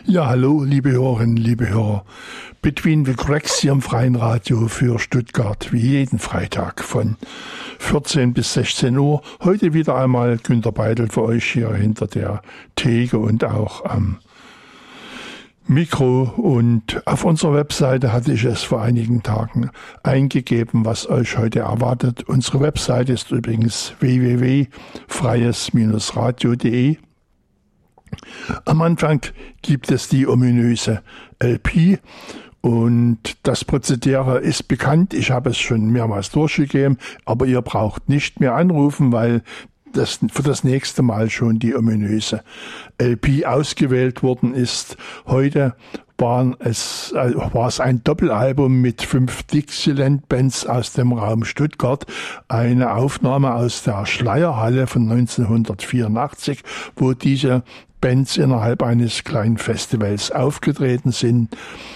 Ja, hallo, liebe Hörerinnen, liebe Hörer. Between the Cracks hier im Freien Radio für Stuttgart, wie jeden Freitag von 14 bis 16 Uhr. Heute wieder einmal Günter Beidel für euch hier hinter der Theke und auch am Mikro. Und auf unserer Webseite hatte ich es vor einigen Tagen eingegeben, was euch heute erwartet. Unsere Webseite ist übrigens www.freies-radio.de. Am Anfang gibt es die ominöse LP und das Prozedere ist bekannt. Ich habe es schon mehrmals durchgegeben, aber ihr braucht nicht mehr anrufen, weil für das nächste Mal schon die ominöse LP ausgewählt worden ist. Heute war es ein Doppelalbum mit 5 Dixieland-Bands aus dem Raum Stuttgart. Eine Aufnahme aus der Schleierhalle von 1984, wo diese Bands innerhalb eines kleinen Festivals aufgetreten sind.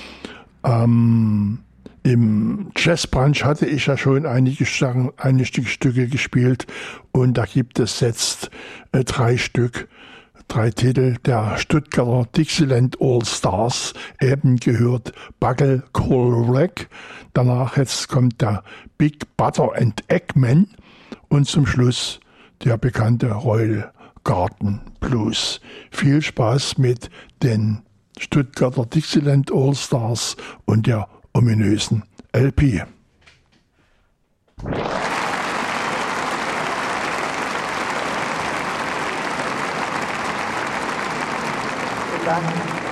Im Jazzbranch hatte ich ja schon einige Stücke gespielt und da gibt es jetzt 3 Titel der Stuttgarter Dixieland All Stars. Eben gehört Bugle Call Wreck. Danach jetzt kommt der Big Butter and Eggman und zum Schluss der bekannte Royal Garden Blues. Viel Spaß mit den Stuttgarter Dixieland All Stars und der ominösen LP. Danke.